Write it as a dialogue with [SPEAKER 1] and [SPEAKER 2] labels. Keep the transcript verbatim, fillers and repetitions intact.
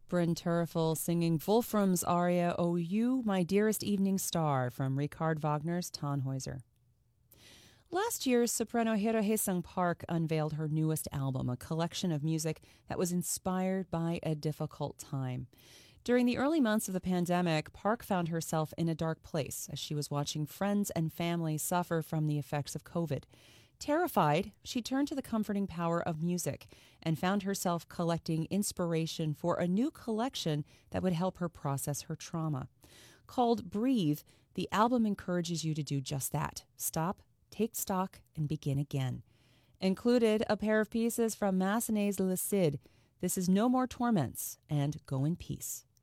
[SPEAKER 1] Bryn Terfel singing Wolfram's aria O You, My Dearest Evening Star from Richard Wagner's Tannhäuser. Last year, soprano Hira Hae-sung Park unveiled her newest album, a collection of music that was inspired by a difficult time. During the early months of the pandemic, Park found herself in a dark place as she was watching friends and family suffer from the effects of COVID. Terrified, she turned to the comforting power of music and found herself collecting inspiration for a new collection that would help her process her trauma. Called Breathe, the album encourages you to do just that. Stop, take stock, and begin again. Included a pair of pieces from Massenet's Le Cid. This is No More Torments and Go in Peace.